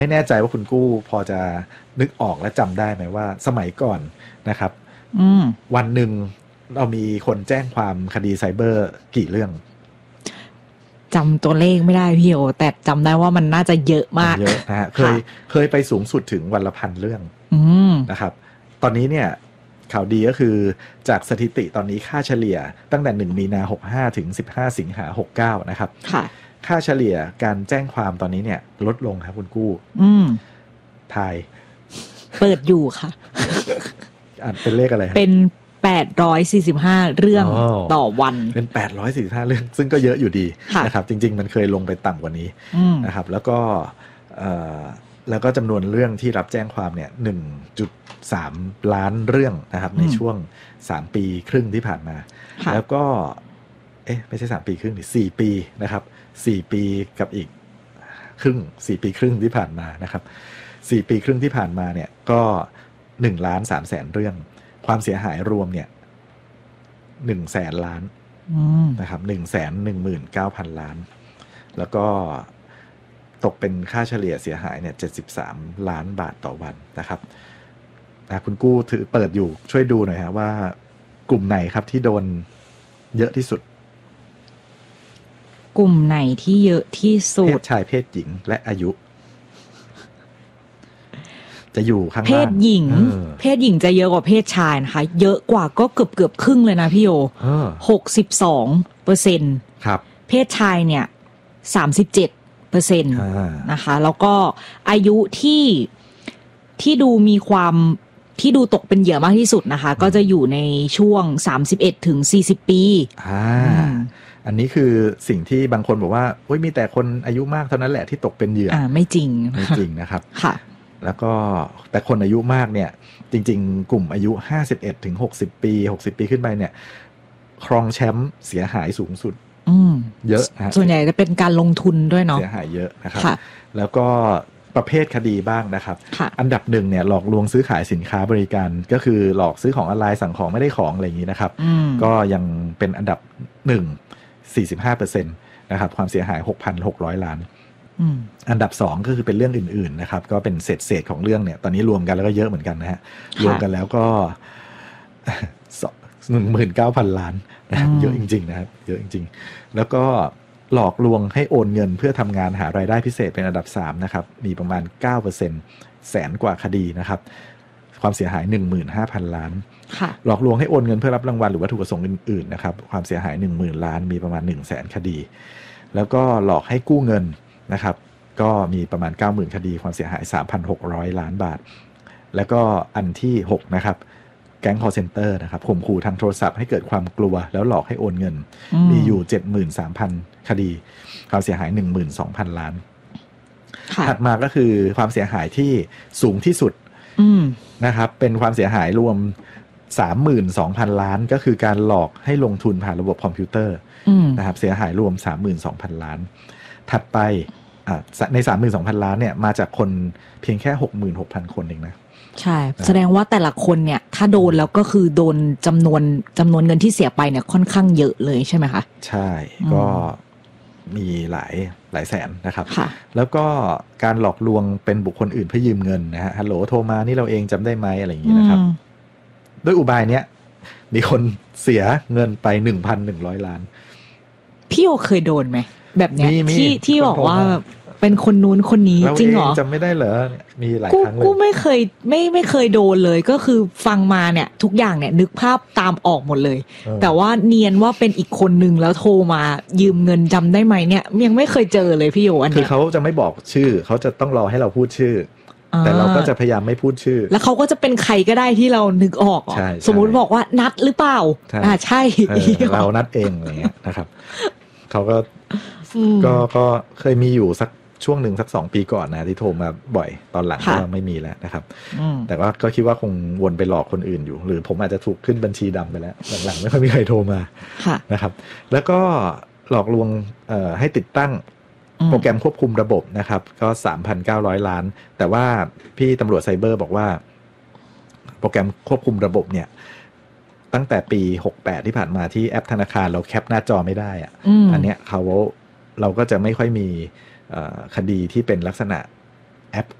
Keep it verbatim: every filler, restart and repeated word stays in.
ไม่แน่ใจว่าคุณกู้พอจะนึกออกและจำได้ไหมว่าสมัยก่อนนะครับวันหนึ่งเรามีคนแจ้งความคดีไซเบอร์กี่เรื่องจำตัวเลขไม่ได้พี่โอแต่จำได้ว่ามันน่าจะเยอะมากเยอะนะฮะเคยเคยไปสูงสุดถึงวันละพันเรื่องนะครับตอนนี้เนี่ยข่าวดีก็คือจากสถิติตอนนี้ค่าเฉลี่ยตั้งแต่หนึ่งมีนาหกสิบห้าถึงสิบห้าสิงหาหกสิบเก้านะครับค่าเฉลี่ยการแจ้งความตอนนี้เนี่ยลดลงครับคุณกู้ทายเปิดอยู่ค่ะอ่านเป็นเลขอะไรเป็นแปดร้อยสี่สิบห้าเรื่องต่อวันเป็นแปดร้อยสี่สิบห้าเรื่องซึ่งก็เยอะอยู่ดีนะครับจริงๆมันเคยลงไปต่ำกว่านี้นะครับแล้วก็แล้วก็จำนวนเรื่องที่รับแจ้งความเนี่ย หนึ่งจุดสาม ล้านเรื่องนะครับในช่วงสามปีครึ่งที่ผ่านมาแล้วก็เอ๊ะไม่ใช่สามปีครึ่งดิสี่ปีนะครับสี่ปีกับอีกครึ่งสี่ปีครึ่งที่ผ่านมานะครับสี่ปีครึ่งที่ผ่านมาเนี่ยก็หนึ่งล้านสามแสนเรื่องความเสียหายรวมเนี่ยหนึ่งแสนล้านนะครับหนึ่งแสนหนึ่งหมื่นเก้าพันล้านแล้วก็ตกเป็นค่าเฉลี่ยเสียหายเนี่ยเจ็ดสิบสามล้านบาทต่อวันนะครับคุณกู้ถือเปิดอยู่ช่วยดูหน่อยฮะว่ากลุ่มไหนครับที่โดนเยอะที่สุดกลุ่มไหนที่เยอะที่สุดเพศชายเพศหญิงและอายุจะอยู่ข้างล่างเพศหญิงเพศหญิงจะเยอะกว่าเพศชายนะคะเยอะกว่าก็เกือบเกือบครึ่งเลยนะพี่โอหกสิบสองเปอร์เซ็นต์ครับเพศชายเนี่ยสามสิบเจ็ดเปอร์เซ็นต์นะคะแล้วก็อายุที่ที่ดูมีความที่ดูตกเป็นเหยื่อมากที่สุดนะคะก็จะอยู่ในช่วงสามสิบเอ็ดถึงสี่สิบปีอ่าอันนี้คือสิ่งที่บางคนบอกว่าโอ้ยมีแต่คนอายุมากเท่านั้นแหละที่ตกเป็นเหยื่ออ่าไม่จริงไม่จริงนะครับค่ะแล้วก็แต่คนอายุมากเนี่ยจริงๆกลุ่มอายุห้าสิบเอ็ดถึงหกสิบปีหกสิบปีขึ้นไปเนี่ยครองแชมป์เสียหายสูงสุดเยอะนะส่วนใหญ่จะเป็นการลงทุนด้วยเนาะเสียหายเยอะนะครับแล้วก็ประเภทคดีบ้างนะครับอันดับหนึ่งเนี่ยหลอกลวงซื้อขายสินค้าบริการก็คือหลอกซื้อของออนไลน์สั่งของไม่ได้ของอะไรอย่างนี้นะครับก็ยังเป็นอันดับหนึ่ง สี่สิบห้าเปอร์เซ็นต์ นะครับความเสียหาย หกพันหกร้อย ล้านอันดับสองก็คือเป็นเรื่องอื่นๆนะครับก็เป็นเศษๆของเรื่องเนี่ยตอนนี้รวมกันแล้วก็เยอะเหมือนกันนะฮะรวมกันแล้วก็ หนึ่งหมื่นเก้าพัน ล้านนะครับเยอะจริงๆนะครับเยอะจริงๆแล้วก็หลอกลวงให้โอนเงินเพื่อทำงานหารายได้พิเศษเป็นอันดับสามนะครับมีประมาณ เก้าเปอร์เซ็นต์ แสนกว่าคดีนะครับความเสียหาย หนึ่งหมื่นห้าพัน ล้านหลอกลวงให้โอนเงินเพื่อรับรางวัลหรือวัตถุประสงค์อื่นๆนะครับความเสียหาย หนึ่งหมื่น ล้านมีประมาณ หนึ่งแสน คดีแล้วก็หลอกให้กู้เงินนะครับก็มีประมาณ เก้าหมื่น คดีความเสียหาย สามพันหกร้อย ล้านบาทแล้วก็อันที่หกนะครับแก๊ง call center นะครับข่มขู่ทางโทรศัพท์ให้เกิดความกลัวแล้วหลอกให้โอนเงินมีอยู่ เจ็ดหมื่นสามพัน คดีความเสียหาย หนึ่งหมื่นสองพัน ล้านถัดมาก็คือความเสียหายที่สูงที่สุดนะครับเป็นความเสียหายรวม สามหมื่นสองพัน ล้านก็คือการหลอกให้ลงทุนผ่านระบบคอมพิวเตอร์นะครับเสียหายรวม สามหมื่นสองพัน ล้านถัดไปใน สามหมื่นสองพัน ล้านเนี่ยมาจากคนเพียงแค่ หกหมื่นหกพัน คนเองนะใช่แสดงว่าแต่ละคนเนี่ยถ้าโดนแล้วก็คือโดนจำนวนจำนวนเงินที่เสียไปเนี่ยค่อนข้างเยอะเลยใช่ไหมคะใช่ก็มีหลายหลายแสนนะครับแล้วก็การหลอกลวงเป็นบุคคลอื่นเพื่อยืมเงินนะฮะฮัลโหลโทรมานี่เราเองจำได้ไหมอะไรอย่างนี้นะครับด้วยอุบายเนี้ยมีคนเสียเงินไป หนึ่งพันหนึ่งร้อย ล้านพี่โอเคยโดนไหมแบบเนี้ยที่ที่บอกว่าเป็นคนนู้นคนนี้จริงเหรอจำไม่ได้เหรอมีหลายครั้งเลยกูไม่เคยไม่ไม่เคยโดนเลยก็คือฟังมาเนี่ยทุกอย่างเนี่ยนึกภาพตามออกหมดเลยแต่ว่าเนียนว่าเป็นอีกคนนึงแล้วโทรมายืมเงินจำได้ไหมเนี่ยยังไม่เคยเจอเลยพี่โยอันนี้คือเขาจะไม่บอกชื่อเขาจะต้องรอให้เราพูดชื่อแต่เราก็จะพยายามไม่พูดชื่อแล้วเขาก็จะเป็นใครก็ได้ที่เรานึกออกสมมุติบอกว่านัดหรือเปล่าอ่าใช่เรานัดเองอะไรเงี้ยนะครับเขาก็ก็ก็เคยมีอยู่สักช่วงหนึ่งสักสองปีก่อนนะที่โทรมาบ่อยตอนหลังก็ไม่มีแล้วนะครับแต่ว่าก็คิดว่าคงวนไปหลอกคนอื่นอยู่หรือผมอาจจะถูกขึ้นบัญชีดำไปแล้วหลังๆไม่ค่อยมีใครโทรมานะครับแล้วก็หลอกลวงให้ติดตั้งโปรแกรมควบคุมระบบนะครับก็ สามพันเก้าร้อย ล้านแต่ว่าพี่ตำรวจไซเบอร์บอกว่าโปรแกรมควบคุมระบบเนี่ยตั้งแต่ปีหกสิบแปดที่ผ่านมาที่แอปธนาคารเราแคปหน้าจอไม่ได้อ่ะ อ, อันเนี้ยเขาเราก็จะไม่ค่อยมีคดีที่เป็นลักษณะแอป